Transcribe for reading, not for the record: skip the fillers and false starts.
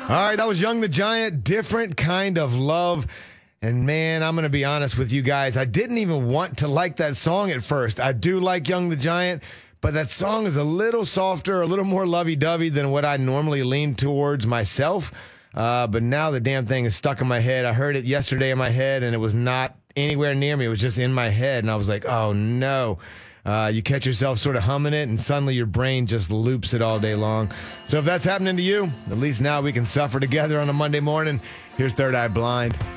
All right, that was Young the Giant, Different Kind of Love. And man, I'm going to be honest with you guys. I didn't even want to like that song at first. I do like Young the Giant, but that song is a little softer, a little more lovey-dovey than what I normally lean towards myself. But now the damn thing is stuck in my head. I heard it yesterday in my head, and it was not anywhere near me. It was just in my head, and I was like, oh, no. You catch yourself sort of humming it, and suddenly your brain just loops it all day long. So if that's happening to you, at least now we can suffer together on a Monday morning. Here's Third Eye Blind.